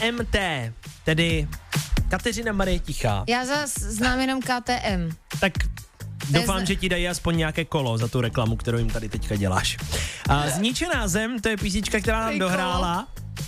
KMT, tedy Kateřina Marie Tichá. Já znám jenom KTM. Tak doufám, že ti dají aspoň nějaké kolo za tu reklamu, kterou jim tady teďka děláš. Zničená zem, to je písnička, která nám dohrála.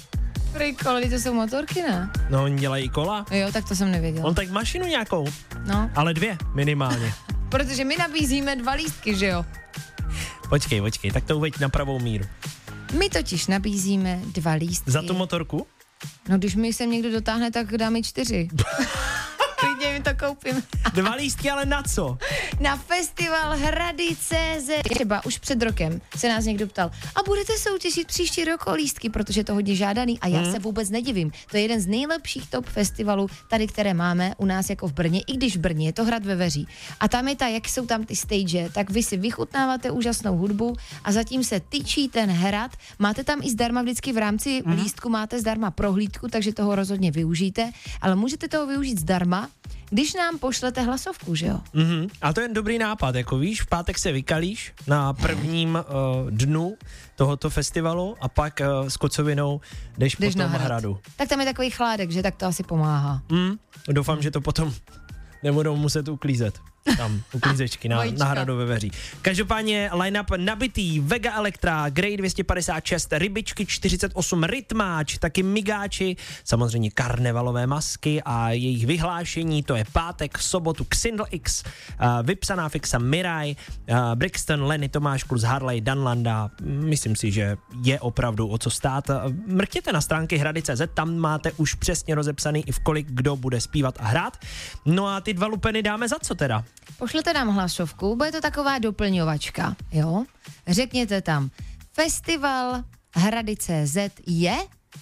Kolo, to jsou motorky, ne? No, oni dělají kola. Jo, tak to jsem nevěděla. On tak mašinu nějakou. No. Ale 2 minimálně. Protože my nabízíme 2 lístky, že jo? Počkej, tak to uveď na pravou míru. My totiž nabízíme 2 lístky. Za tu motorku? No, když mi sem někdo dotáhne, tak dá mi 4. Klidně mi to koupím. 2 lístky, ale na co? Na festival Hrady.cz. Třeba už před rokem se nás někdo ptal, a budete soutěžit příští rok o lístky, protože je to hodně žádaný a já se vůbec nedivím. To je jeden z nejlepších top festivalů tady, které máme u nás jako v Brně, i když v Brně je to Hrad ve Veří. A tam je jak jsou tam ty stage, tak vy si vychutnáváte úžasnou hudbu a zatím se tyčí ten hrad. Máte tam i zdarma vždycky v rámci lístku, máte zdarma prohlídku, takže toho rozhodně využijte, ale můžete toho využít zdarma, když nám pošlete hlasovku, že jo? A to je dobrý nápad, jako víš, v pátek se vykalíš na prvním dnu tohoto festivalu a pak s kocovinou jdeš po tom hradu. Tak tam je takový chládek, že tak to asi pomáhá. Doufám, že to potom nebudou muset uklízet. Tam uklízečky na Hradu ve Veří. Každopádně line-up nabitý, Vega Elektra, Grey 256, Rybičky 48, Rytmáč, taky Migáči, samozřejmě karnevalové masky a jejich vyhlášení, to je pátek, v sobotu Xindl X, Vypsaná fixa Miraj, Brixton, Lenny, Tomáš Klus, Harley, Danlanda, myslím si, že je opravdu o co stát. Mrkněte na stránky Hrady.cz, tam máte už přesně rozepsaný i v kolik kdo bude zpívat a hrát. No a ty 2 lupeny dáme za co teda? Pošlete nám hlasovku, bude to taková doplňovačka, jo? Řekněte tam, festival Hrady.cz je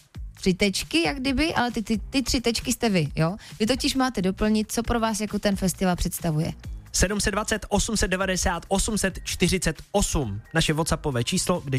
3 tečky, jak kdyby, ale ty 3 tečky jste vy, jo? Vy totiž máte doplnit, co pro vás jako ten festival představuje. 720 890 848, naše WhatsAppové číslo, kde